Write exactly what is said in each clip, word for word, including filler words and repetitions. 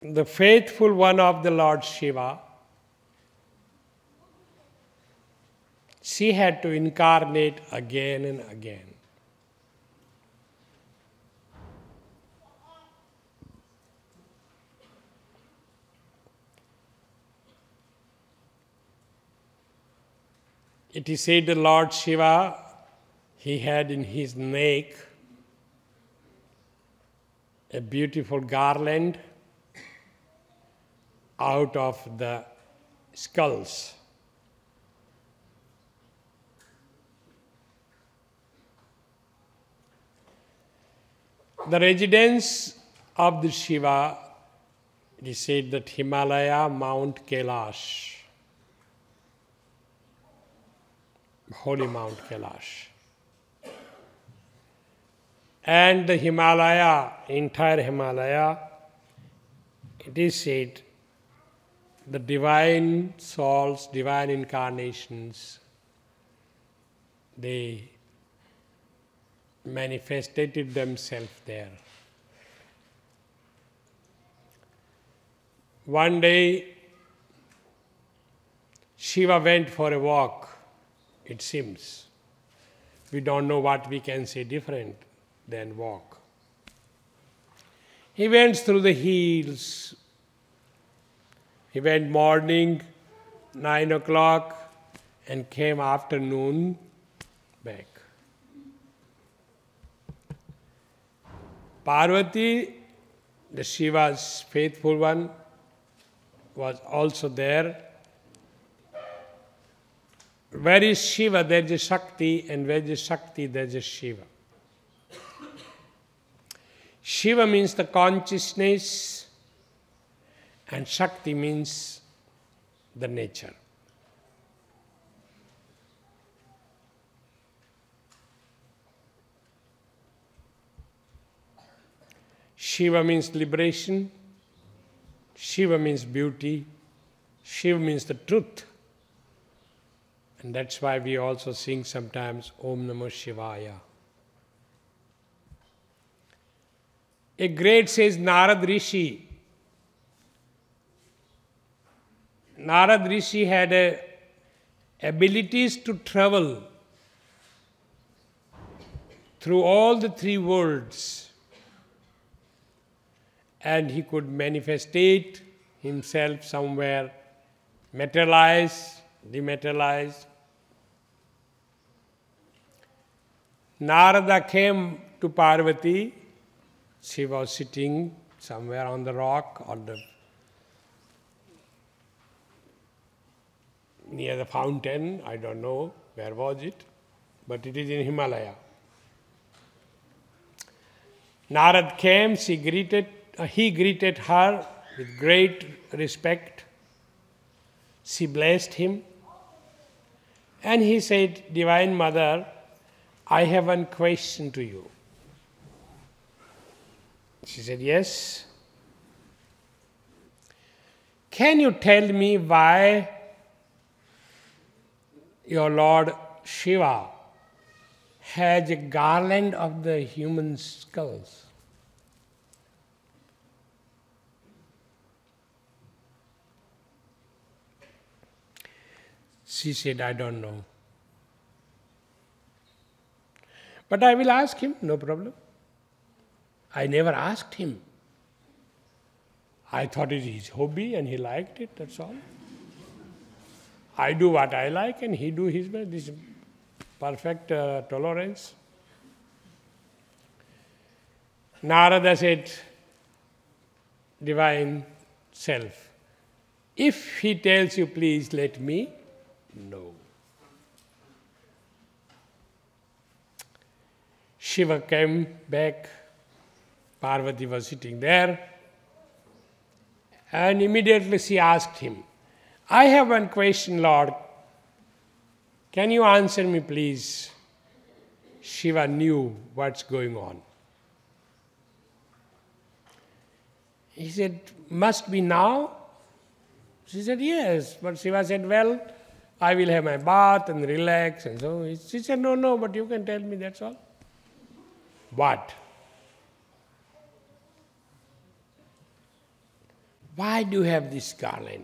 the faithful one of the Lord Shiva, she had to incarnate again and again. It is said the Lord Shiva, he had in his neck a beautiful garland out of the skulls. The residence of the Shiva, it is said that Himalaya, Mount Kailash, holy Mount Kailash. And the Himalaya, entire Himalaya, it is said the divine souls, divine incarnations, they manifested themselves there. One day, Shiva went for a walk, it seems. We don't know what we can say different than walk. He went through the hills. He went morning, nine o'clock, and came afternoon back. Parvati, the Shiva's faithful one, was also there. Where is Shiva, there is a Shakti, and where is Shakti, there is a Shiva. Shiva means the consciousness, and Shakti means the nature. Shiva means liberation, Shiva means beauty, Shiva means the truth. And that's why we also sing sometimes Om Namah Shivaya. A great says Narad Rishi. Narad Rishi had a abilities to travel through all the three worlds, and he could manifestate himself somewhere, materialize, dematerialize. Narada came to Parvati. She was sitting somewhere on the rock or the near the fountain, I don't know where was it, but it is in Himalaya. Narad came, she greeted, uh, he greeted her with great respect. She blessed him, and he said, Divine Mother, I have one question to you. She said, yes. Can you tell me why your Lord Shiva has a garland of the human skulls? She said, I don't know. But I will ask him, no problem. I never asked him. I thought it is his hobby and he liked it, that's all. I do what I like and he do his best. This is perfect uh, tolerance. Narada said, Divine Self, if he tells you, please let me know. Shiva came back. Parvati was sitting there, and immediately she asked him, I have one question, Lord. Can you answer me, please? Shiva knew what's going on. He said, must be now? She said, yes. But Shiva said, well, I will have my bath and relax and so. She said, no, no, but you can tell me, that's all. What? why do you have this garland?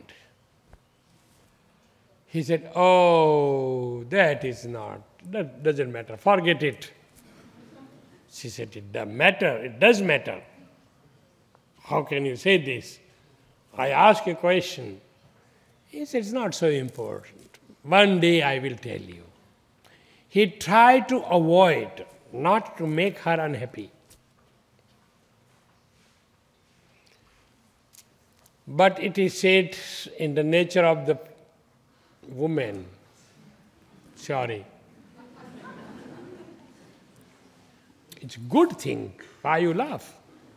He said, oh, that is not, that doesn't matter, forget it. She said, it does matter, it does matter. How can you say this? I ask a question. He said, it's not so important. One day I will tell you. He tried to avoid, not to make her unhappy. But it is said in the nature of the woman, sorry, it's a good thing. Why you laugh?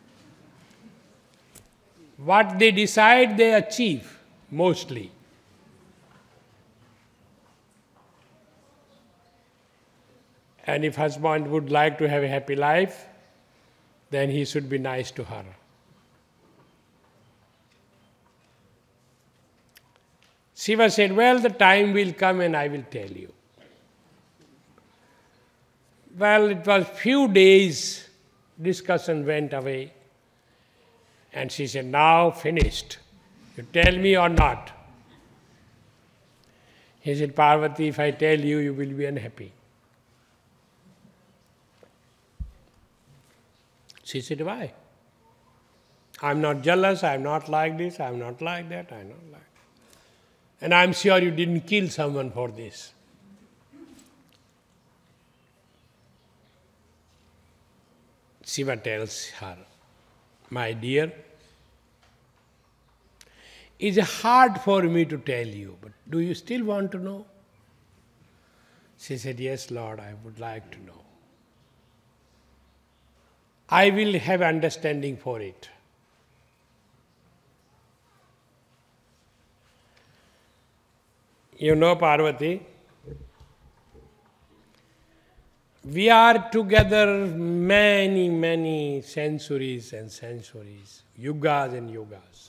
What they decide, they achieve, mostly. And if husband would like to have a happy life, then he should be nice to her. Shiva said, well, the time will come and I will tell you. Well, it was few days, discussion went away. And she said, now finished. You tell me or not? He said, Parvati, if I tell you, you will be unhappy. She said, why? I'm not jealous, I'm not like this, I'm not like that, I'm not like that. And I'm sure you didn't kill someone for this. Shiva tells her, my dear, it's hard for me to tell you, but do you still want to know? She said, yes, Lord, I would like to know. I will have understanding for it. You know, Parvati, we are together many, many centuries and centuries, yugas and yugas.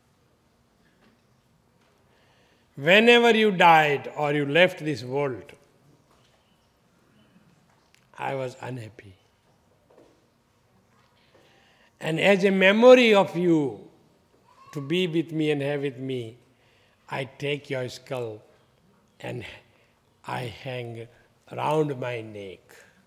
Whenever you died or you left this world, I was unhappy. And as a memory of you to be with me and have with me, I take your skull and I hang around my neck.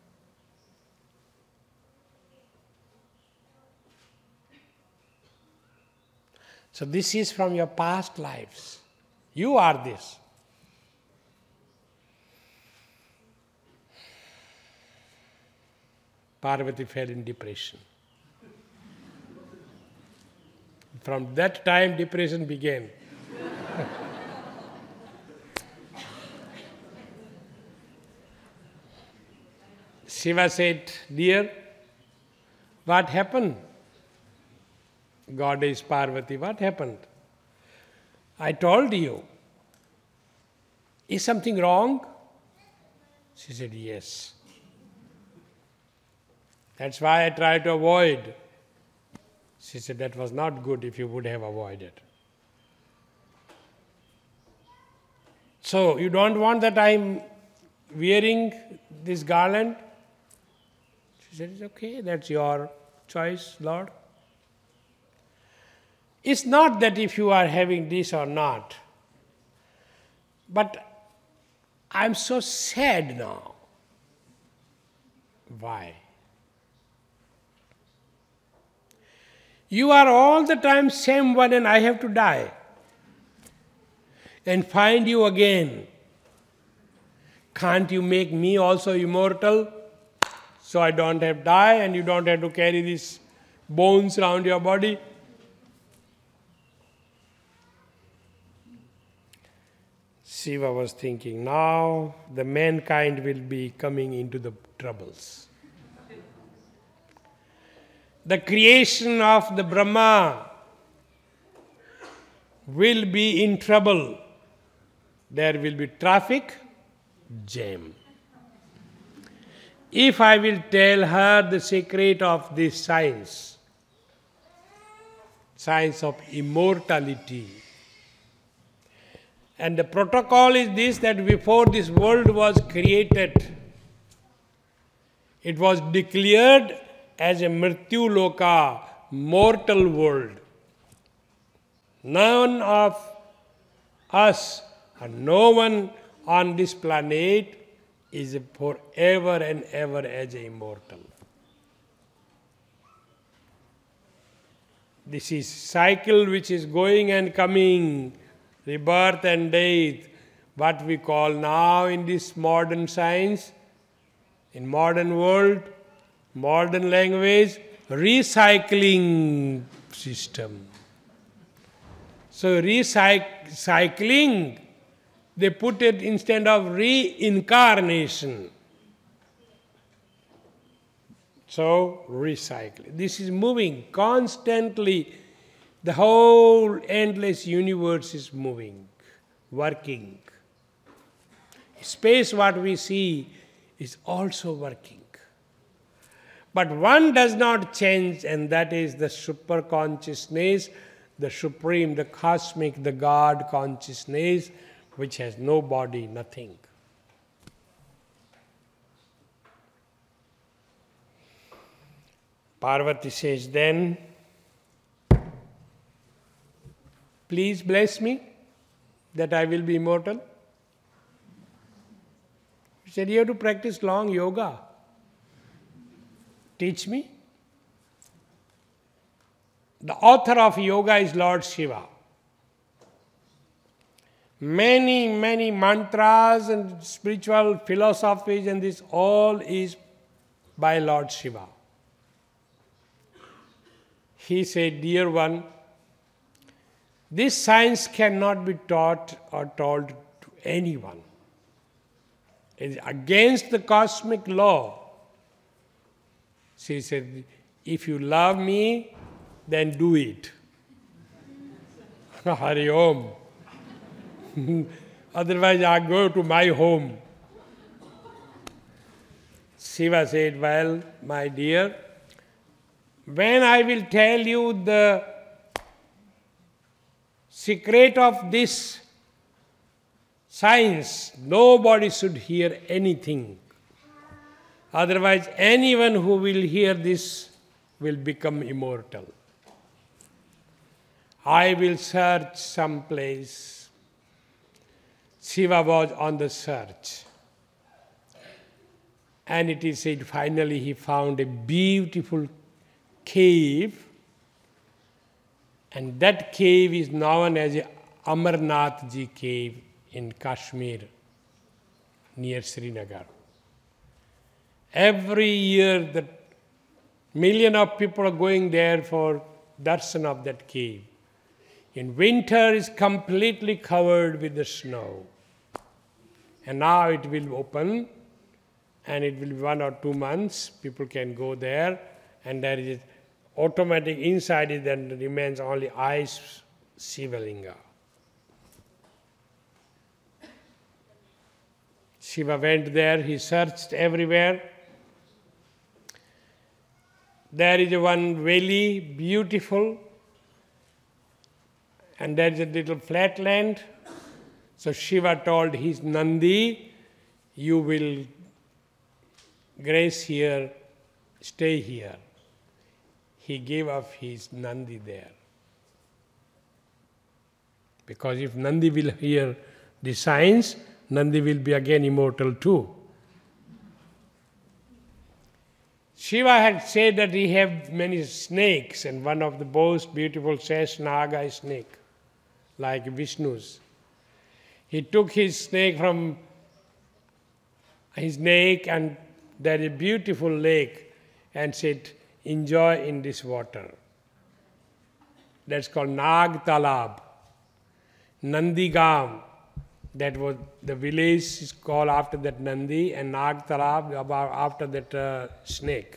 So this is from your past lives. You are this. Parvati fell in depression. From that time, depression began. Shiva said, dear, what happened? Goddess Parvati, what happened? I told you. Is something wrong? She said, yes. That's why I tried to avoid. She said, that was not good if you would have avoided. So, you don't want that I'm wearing this garland? She said, it's okay, that's your choice, Lord. It's not that if you are having this or not, but I'm so sad now. Why? You are all the time same one and I have to die and find you again. Can't you make me also immortal so I don't have to die and you don't have to carry these bones around your body? Shiva was thinking, now the mankind will be coming into the troubles. The creation of the Brahma will be in trouble. There will be traffic jam. If I will tell her the secret of this science, science of immortality, and the protocol is this, that before this world was created, it was declared as a Mrityu Loka, mortal world. None of us, or no one on this planet is forever and ever as immortal. This is cycle which is going and coming, rebirth and death, what we call now in this modern science, in modern world, modern language, recycling system. So recycling, they put it instead of reincarnation. So recycling. This is moving constantly. The whole endless universe is moving, working. Space, what we see, is also working. But one does not change, and that is the super consciousness, the supreme, the cosmic, the God consciousness, which has no body, nothing. Parvati says then, please bless me that I will be immortal. He said, you have to practice long yoga. Teach me. The author of yoga is Lord Shiva. Many, many mantras and spiritual philosophies, and this all is by Lord Shiva. He said, dear one, this science cannot be taught or told to anyone. It is against the cosmic law. She said, if you love me, then do it. Hari Om. Otherwise, I go to my home. Shiva said, well, my dear, when I will tell you the secret of this science, nobody should hear anything. Otherwise, anyone who will hear this will become immortal. I will search some place. Shiva was on the search. And it is said, finally he found a beautiful cave, and that cave is known as Amarnath Ji cave in Kashmir, near Srinagar. Every year, the million of people are going there for darshan of that cave. In winter, it's completely covered with the snow. And now it will open, and it will be one or two months. People can go there, and there is automatic inside it, then remains only ice Shivalinga. Shiva went there, he searched everywhere. There is one valley, beautiful, and there is a little flat land. So Shiva told his Nandi, you will grace here, stay here. He gave up his Nandi there. Because if Nandi will hear the science, Nandi will be again immortal too. Shiva had said that he had many snakes, and one of the most beautiful Sheshnaga is snake, like Vishnu's. He took his snake from his neck, and there is a beautiful lake, and said, enjoy in this water. That's called Nag Talab. Nandigam, that was the village is called after that Nandi, and Nag Talab about after that uh, snake.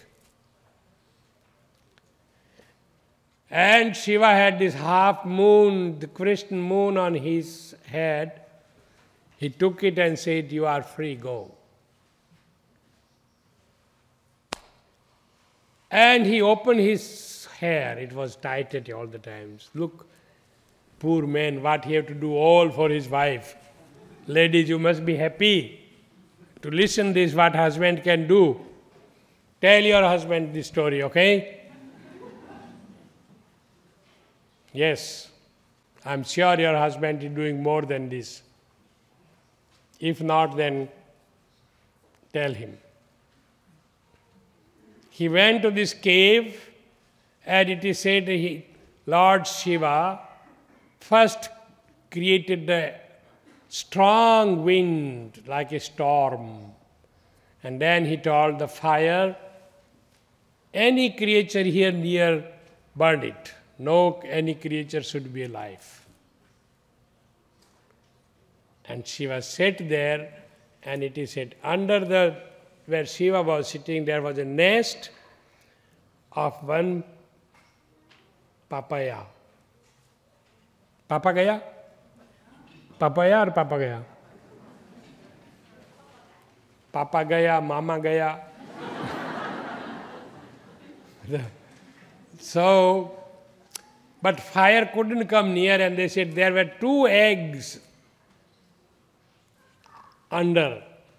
And Shiva had this half moon, the crescent moon on his head. He took it and said, you are free, go. And he opened his hair. It was tightened all the times. Look, poor man, what he have to do all for his wife. Ladies, you must be happy to listen this, what husband can do. Tell your husband this story, okay? Yes. I'm sure your husband is doing more than this. If not, then tell him. He went to this cave, and it is said he, Lord Shiva first created the strong wind like a storm. And then he told the fire, any creature here near, burn it. No any creature should be alive. And Shiva sat there, and it is said, under the, where Shiva was sitting, there was a nest of one papaya. Papagaya? Papaya or papagaya? Papa gaya, mama gaya. So, but fire couldn't come near, and they said there were two eggs under.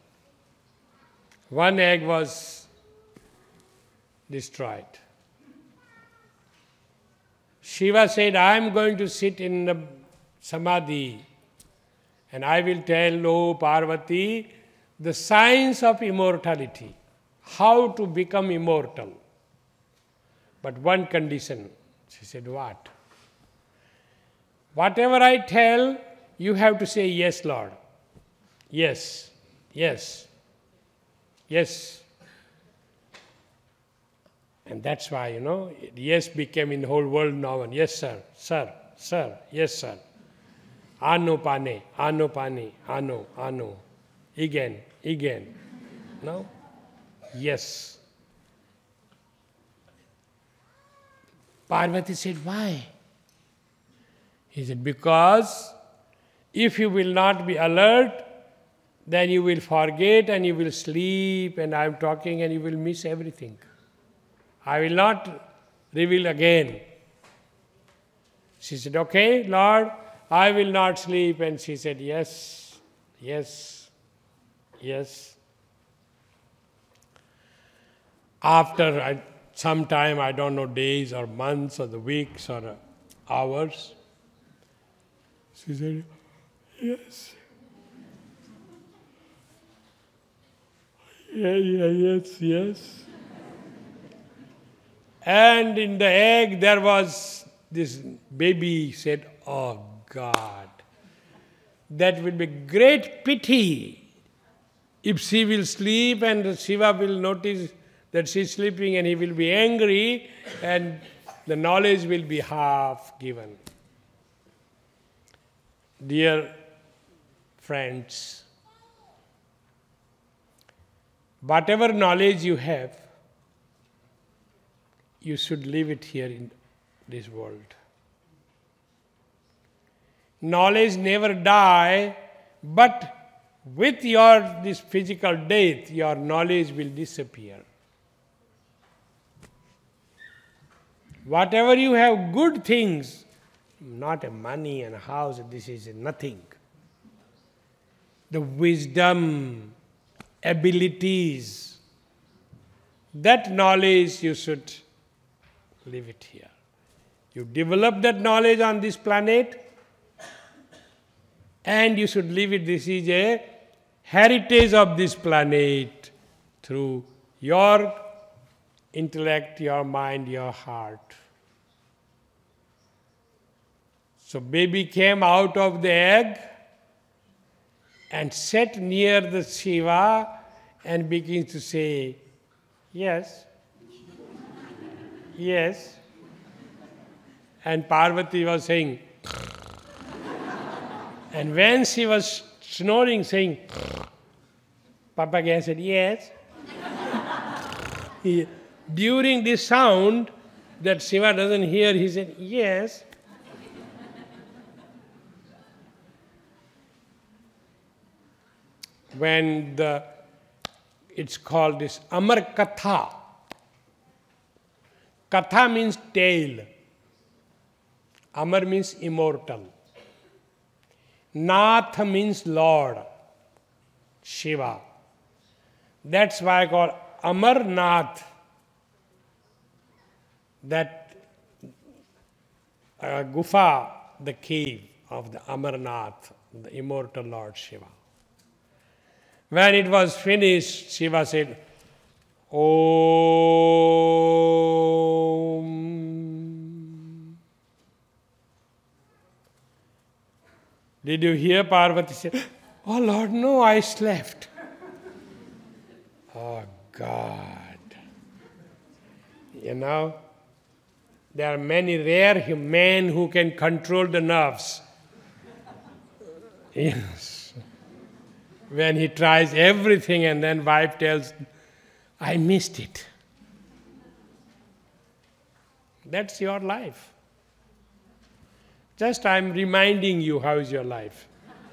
One egg was destroyed. Shiva said, I am going to sit in the samadhi, and I will tell, O Parvati, the science of immortality, how to become immortal. But one condition. She said, what? Whatever I tell, you have to say, yes, Lord. Yes, yes, yes. And that's why, you know, yes became in the whole world now. And yes, sir, sir, sir, yes, sir. Ano pane, ano pane, ano, ano. Again, again. No? Yes. Parvati said, why? He said, because if you will not be alert, then you will forget and you will sleep, and I am talking and you will miss everything. I will not reveal again. She said, okay, Lord, I will not sleep. And she said, yes, yes. Yes. After I, some time, I don't know, days or months or the weeks or uh, hours, she said, yes. Yeah, yeah, yes, yes. And in the egg there was this baby. Said, oh God, that will be great pity if she will sleep and Shiva will notice that she is sleeping and he will be angry and the knowledge will be half given. Dear friends, whatever knowledge you have, you should leave it here in this world. Knowledge never die, but with your this physical death, your knowledge will disappear. Whatever you have good things, not a money and a house, this is nothing. The wisdom, abilities, that knowledge you should leave it here. You develop that knowledge on this planet, and you should leave it. This is a heritage of this planet through your intellect, your mind, your heart. So baby came out of the egg and sat near the Shiva and begins to say, yes, yes. And Parvati was saying, and when she was snoring, saying, Papagaya said, yes. he, during this sound that Shiva doesn't hear, he said, yes. When the, it's called this Amar Katha. Katha means tale. Amar means immortal. Nath means Lord, Shiva. That's why I call Amarnath. That uh, gufa the cave of the Amarnath, the immortal Lord Shiva. When it was finished, Shiva said, Om. Did you hear Parvati say, oh Lord, no, I slept. Oh God. You know, there are many rare men who can control the nerves. Yes. When he tries everything and then wife tells, I missed it. That's your life. Just I'm reminding you how is your life.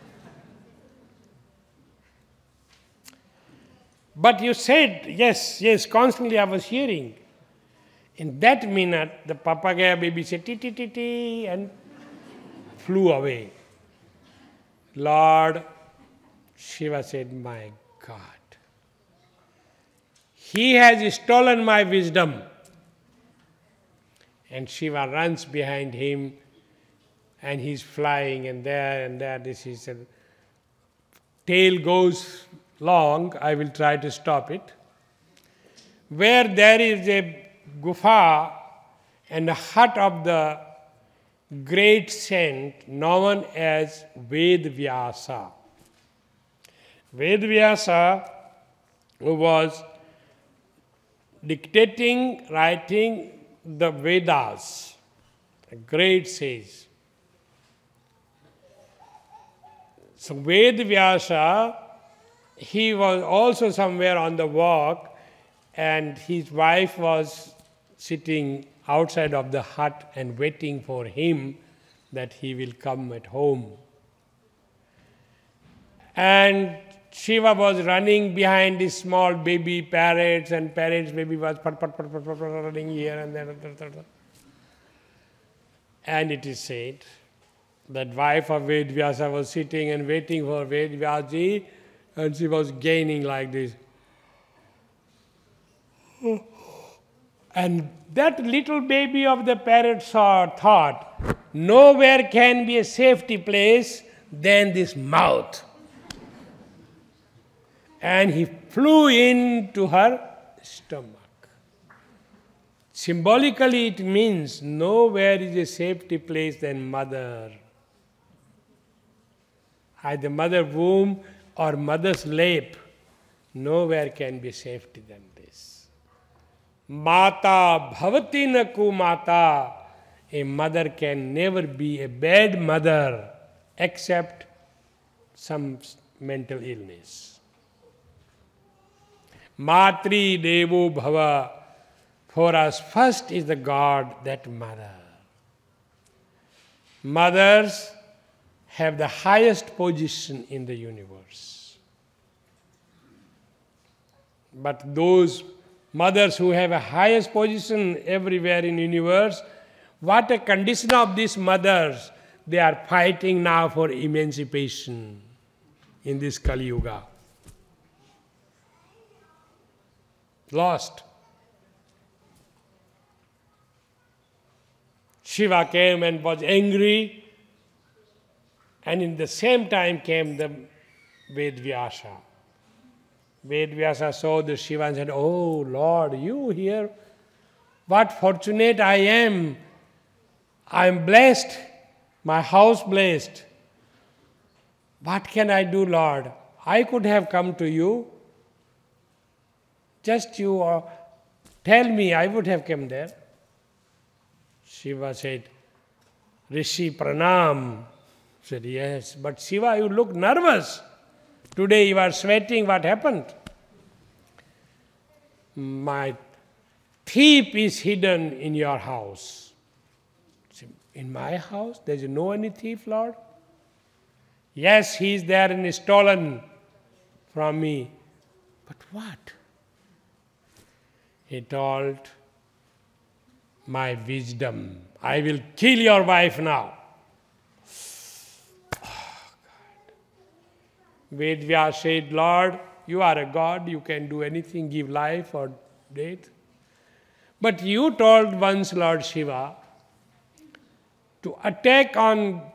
But you said, yes, yes, constantly I was hearing. In that minute, the papagaya baby said, ti ti ti ti, and flew away. Lord Shiva said, my God, he has stolen my wisdom. And Shiva runs behind him, and he's flying, and there and there, this is a tail goes long, I will try to stop it. Where there is a gufa and a hut of the great saint known as Vedvyasa. Vedvyasa, who was dictating, writing the Vedas, a great sage. So Vedvyasa, he was also somewhere on the walk, and his wife was sitting outside of the hut and waiting for him that he will come at home. And Shiva was running behind his small baby parrots, and parrots baby was pat, pat, pat, pat, pat, running here and there. And it is said that wife of Vedvyasa was sitting and waiting for Vedvyaji, and she was gaining like this. And that little baby of the parrot saw, thought, nowhere can be a safety place than this mouth. And he flew into her stomach. Symbolically it means nowhere is a safety place than mother. Either mother womb or mother's lap, nowhere can be safety than this. Mata bhavati na kumata. A mother can never be a bad mother except some mental illness. Matri devo bhava. For us, first is the God, that mother. Mothers have the highest position in the universe. But those mothers who have a highest position everywhere in the universe, what a condition of these mothers, they are fighting now for emancipation in this Kali Yuga. Lost. Shiva came and was angry, and in the same time came the Vedvyasa. Vedvyasa saw the Shiva and said, oh Lord, you here, what fortunate I am. I am blessed, my house blessed. What can I do, Lord? I could have come to you. Just you uh, tell me, I would have come there. Shiva said, Rishi Pranam. Said, yes, but Shiva, you look nervous. Today you are sweating, what happened? My thief is hidden in your house. In my house? There is no any thief, Lord? Yes, he is there and is stolen from me. But what? He told, my wisdom. I will kill your wife now. Oh, God. Vedvyasa said, Lord, you are a God, you can do anything, give life or death. But you told once, Lord Shiva, to attack on